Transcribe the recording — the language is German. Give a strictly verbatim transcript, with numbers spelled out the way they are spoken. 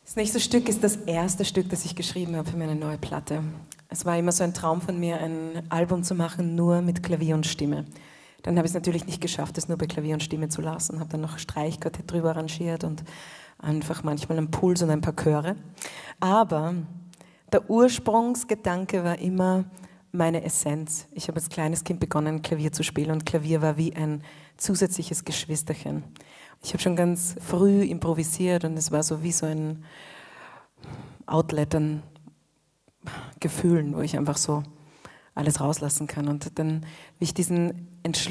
Das nächste Stück ist das erste Stück, das ich geschrieben habe für meine neue Platte. Es war immer so ein Traum von mir, ein Album zu machen, nur mit Klavier und Stimme. Dann habe ich es natürlich nicht geschafft, es nur bei Klavier und Stimme zu lassen. Habe dann noch Streichquartett drüber arrangiert und einfach manchmal einen Puls und ein paar Chöre. Aber der Ursprungsgedanke war immer meine Essenz. Ich habe als kleines Kind begonnen, Klavier zu spielen, und Klavier war wie ein zusätzliches Geschwisterchen. Ich habe schon ganz früh improvisiert und es war so wie so ein Outlet an Gefühlen, wo ich einfach so alles rauslassen kann. Und dann, wie ich diesen Entschluss